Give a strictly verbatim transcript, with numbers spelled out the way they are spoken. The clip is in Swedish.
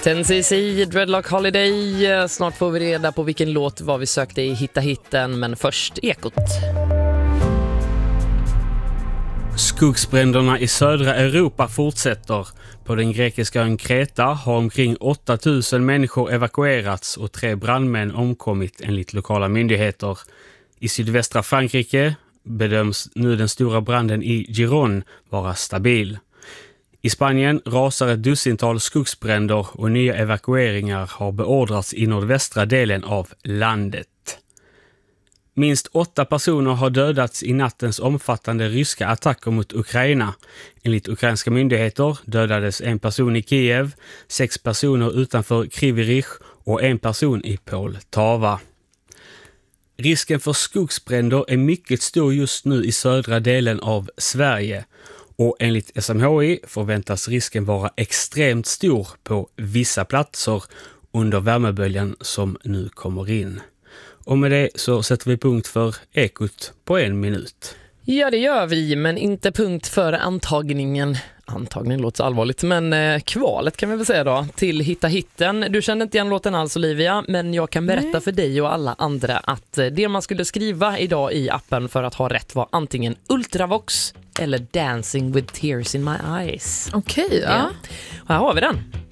ten C C, Dreadlock Holiday. Snart får vi reda på vilken låt var vi sökte i Hitta Hitten, men först Ekot. Skogsbränderna i södra Europa fortsätter. På den grekiska ön Kreta har omkring åtta tusen människor evakuerats och tre brandmän omkommit enligt lokala myndigheter. I sydvästra Frankrike bedöms nu den stora branden i Gironde vara stabil. I Spanien rasar ett dussintal skogsbränder och nya evakueringar har beordrats i nordvästra delen av landet. Minst åtta personer har dödats i nattens omfattande ryska attacker mot Ukraina. Enligt ukrainska myndigheter dödades en person i Kiev, sex personer utanför Kryvyi och en person i Poltava. Risken för skogsbränder är mycket stor just nu i södra delen av Sverige. Och enligt S M H I förväntas risken vara extremt stor på vissa platser under värmeböljan som nu kommer in. Och med det så sätter vi punkt för Ekot på en minut. Ja, det gör vi, men inte punkt för antagningen. Antagningen låter så allvarligt, men eh, kvalet kan vi väl säga då, till Hitta Hitten. Du kände inte igen låten alls, Olivia, men jag kan berätta Nej. för dig och alla andra att eh, det man skulle skriva idag i appen för att ha rätt var antingen Ultravox eller Dancing with Tears in My Eyes. Okej, okay, ja. ja. Och här har vi den.